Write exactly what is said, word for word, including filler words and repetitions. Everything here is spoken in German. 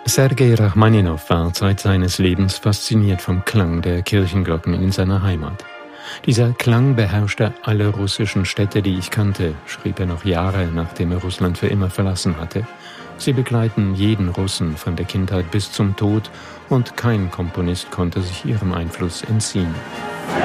Sergei Rachmaninow war Zeit seines Lebens fasziniert vom Klang der Kirchenglocken in seiner Heimat. Dieser Klang beherrschte alle russischen Städte, die ich kannte, schrieb er noch Jahre, nachdem er Russland für immer verlassen hatte. Sie begleiten jeden Russen von der Kindheit bis zum Tod, und kein Komponist konnte sich ihrem Einfluss entziehen.